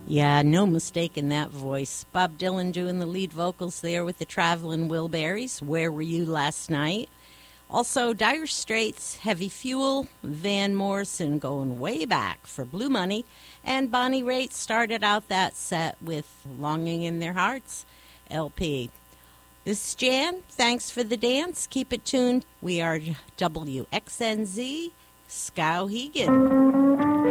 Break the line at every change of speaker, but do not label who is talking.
Yeah, no mistaking that voice. Bob Dylan doing the lead vocals there with the Traveling Wilburys. Where Were You Last Night? Also, Dire Straits, Heavy Fuel, Van Morrison going way back for Blue Money, and Bonnie Raitt started out that set with Longing in Their Hearts LP. This is Jan. Thanks for the dance. Keep it tuned. We are WXNZ Skowhegan.